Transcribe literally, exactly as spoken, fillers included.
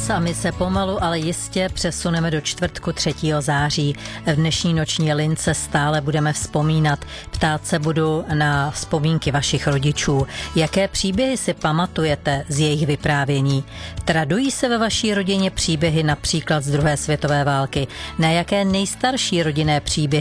čas a my se pomalu, ale jistě přesuneme do čtvrtku třetího září. V dnešní noční lince stále budeme vzpomínat. Ptát se budu na vzpomínky vašich rodičů. Jaké příběhy si pamatujete z jejich vyprávění? Tradují se ve vaší rodině příběhy například z druhé světové války? Na jaké nejstarší rodinné příběhy